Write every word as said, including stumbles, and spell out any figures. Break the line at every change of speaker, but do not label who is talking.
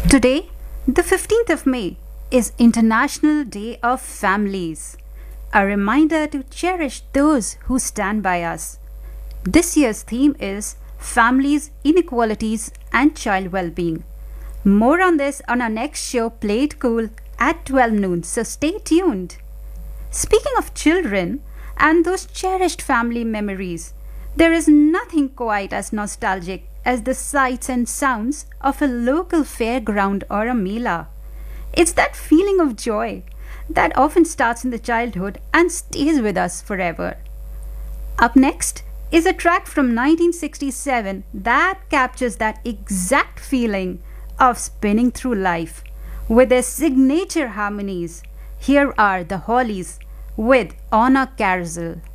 Today, the fifteenth of May, is International Day of Families, a reminder to cherish those who stand by us. This year's theme is Families, Inequalities and Child Wellbeing. More on this on our next show, Play It Cool, at twelve noon, so stay tuned. Speaking of children and those cherished family memories, there is nothing quite as nostalgic as the sights and sounds of a local fairground or a mela. It's that feeling of joy that often starts in the childhood and stays with us forever. Up next is a track from nineteen sixty-seven that captures that exact feeling of spinning through life. With their signature harmonies, here are the Hollies with On a Carousel.